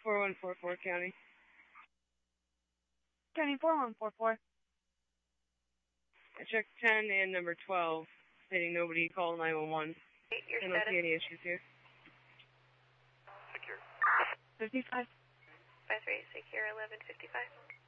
4144 County. County 4144. I checked 10 and number 12, stating nobody called 911. Your I don't see any issues here. Secure. 55. 53, secure 1155.